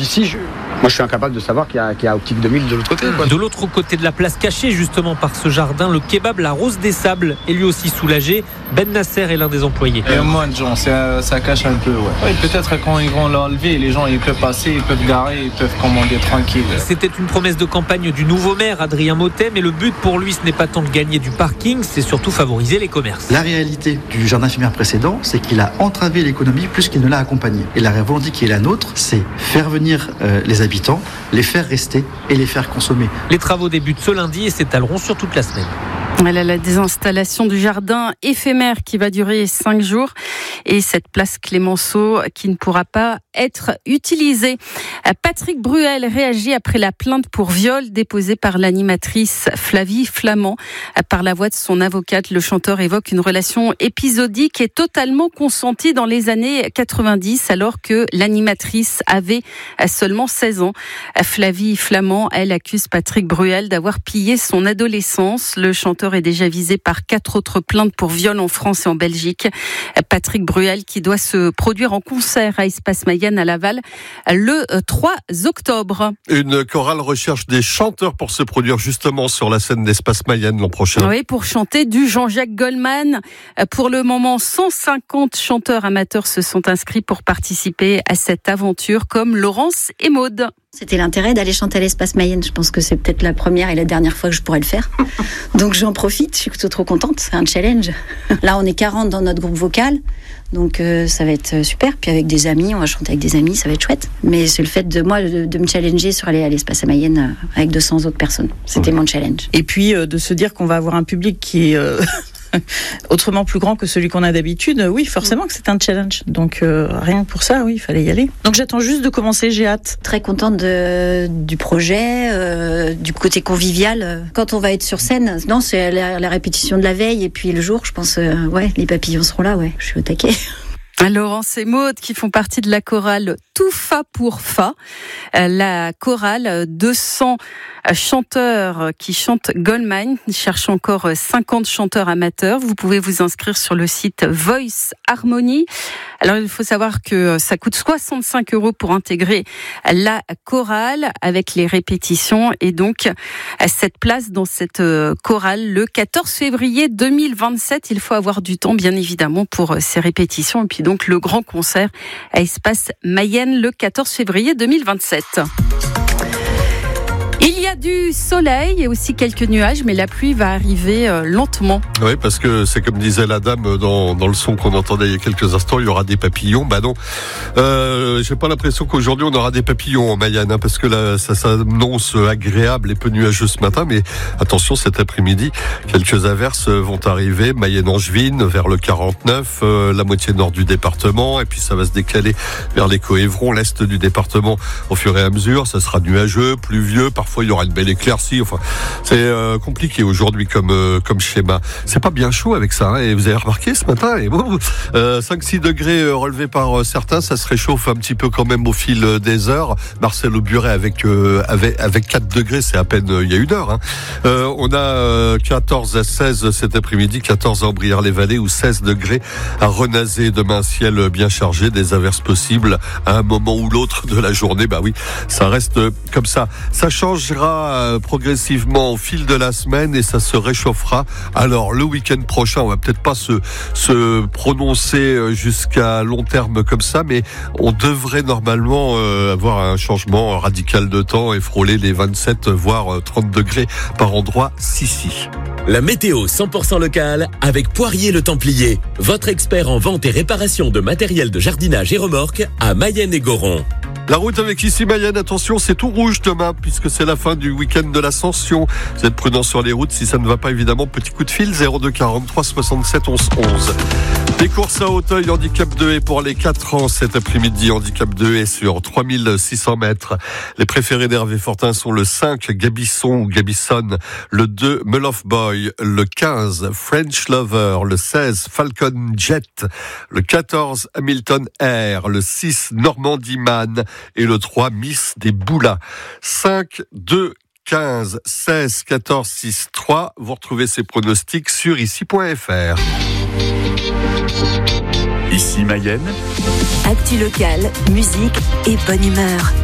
d'ici, moi je suis incapable de savoir qu'il y a Optique 2000 de l'autre côté. Quoi. De l'autre côté de la place, cachée justement par ce jardin, le kebab La Rose des Sables est lui aussi soulagé. Ben Nasser est l'un des employés. Il y a moins de gens, ça cache un peu. Ouais, peut-être quand ils vont l'enlever, les gens ils peuvent passer, ils peuvent garer, ils peuvent commander tranquille. C'était une promesse de campagne du nouveau maire Adrien Mottet, mais le but pour lui ce n'est pas tant de gagner du parking, c'est surtout favoriser les commerces. La réalité du jardin éphémère précédent, c'est qu'il a entravé l'économie plus qu'il ne l'a accompagné. Et la volonté qui est la nôtre, c'est faire venir les habitants, les faire rester et les faire consommer. Les travaux débutent ce lundi et s'étaleront sur toute la semaine. Voilà la désinstallation du jardin éphémère qui va durer 5 jours et cette place Clémenceau qui ne pourra pas être utilisée. Patrick Bruel réagit après la plainte pour viol déposée par l'animatrice Flavie Flament. Par la voix de son avocate, le chanteur évoque une relation épisodique et totalement consentie dans les années 90 alors que l'animatrice avait seulement 16 ans. Flavie Flament, elle accuse Patrick Bruel d'avoir pillé son adolescence. Le chanteur est déjà visé par 4 autres plaintes pour viol en France et en Belgique. Patrick Bruel qui doit se produire en concert à Espace Mayenne à Laval le 3 octobre. Une chorale recherche des chanteurs pour se produire justement sur la scène d'Espace Mayenne l'an prochain. Oui, pour chanter du Jean-Jacques Goldman. Pour le moment, 150 chanteurs amateurs se sont inscrits pour participer à cette aventure comme Laurence et Maude. C'était l'intérêt d'aller chanter à l'Espace Mayenne. Je pense que c'est peut-être la première et la dernière fois que je pourrais le faire. Donc j'en profite, je suis plutôt trop contente. C'est un challenge. Là, on est 40 dans notre groupe vocal. Donc ça va être super. Puis avec des amis, on va chanter avec des amis, ça va être chouette. Mais c'est le fait de moi de me challenger sur aller à l'Espace Mayenne avec 200 autres personnes. C'était mon challenge. Et puis de se dire qu'on va avoir un public qui est... autrement plus grand que celui qu'on a d'habitude, oui, forcément que c'est un challenge. Donc rien que pour ça, oui, il fallait y aller. Donc j'attends juste de commencer, j'ai hâte. Très contente du projet, du côté convivial. Quand on va être sur scène, non, c'est la répétition de la veille et puis le jour, je pense, ouais, les papillons seront là, ouais, je suis au taquet. Laurence et Maude qui font partie de la chorale Tout Fa pour Fa. La chorale 200 chanteurs qui chantent Goldman. Ils cherchent encore 50 chanteurs amateurs. Vous pouvez vous inscrire sur le site Voice Harmony. Alors il faut savoir que ça coûte 65 € pour intégrer la chorale avec les répétitions et donc cette place dans cette chorale le 14 février 2027. Il faut avoir du temps bien évidemment pour ces répétitions et puis donc le grand concert à Espace Mayenne le 14 février 2027. Il y a du soleil et aussi quelques nuages, mais la pluie va arriver lentement. Oui, parce que c'est comme disait la dame dans le son qu'on entendait il y a quelques instants, il y aura des papillons. Bah non, j'ai pas l'impression qu'aujourd'hui on aura des papillons en Mayenne, parce que là, ça s'annonce agréable et peu nuageux ce matin. Mais attention, cet après-midi, quelques averses vont arriver. Mayenne-Angevine, vers le 49, la moitié nord du département, et puis ça va se décaler vers les Coëvrons, l'est du département au fur et à mesure. Ça sera nuageux, pluvieux, parfois il y aura une belle éclaircie. Enfin, c'est compliqué aujourd'hui comme schéma. C'est pas bien chaud avec ça, hein, et vous avez remarqué ce matin, et 5-6 degrés relevés par certains, ça se réchauffe un petit peu quand même au fil des heures. Marcel Auburet avec 4 degrés, c'est à peine il y a une heure. Hein. On a 14 à 16 cet après-midi, 14 à Ambrières-les-Vallées ou 16 degrés à Renazé. Demain, ciel bien chargé, des averses possibles à un moment ou l'autre de la journée. Bah oui, ça reste comme ça. Ça changera progressivement au fil de la semaine et ça se réchauffera. Alors le week-end prochain, on va peut-être pas se prononcer jusqu'à long terme comme ça, mais on devrait normalement avoir un changement radical de temps et frôler les 27 voire 30 degrés par endroit ici. La météo 100% locale avec Poirier le Templier, votre expert en vente et réparation de matériel de jardinage et remorques à Mayenne et Goron. La route avec ici Mayenne, attention, c'est tout rouge demain puisque c'est la fin du week-end de l'Ascension. Vous êtes prudents sur les routes, si ça ne va pas évidemment, petit coup de fil 02 43 67 11 11. Les courses à Auteuil, handicap 2 et pour les 4 ans cet après-midi, handicap 2 et sur 3600 mètres. Les préférés d'Hervé Fortin sont le 5 Gabisson ou Gabisson, le 2 Mull-Off Boy, le 15 French Lover, le 16 Falcon Jet, le 14 Hamilton Air, le 6 Normandie Man et le 3 Miss des Boulas. 5, 2, 15, 16, 14, 6, 3. Vous retrouvez ces pronostics sur ici.fr. Ici Mayenne. Actu locale, musique et bonne humeur.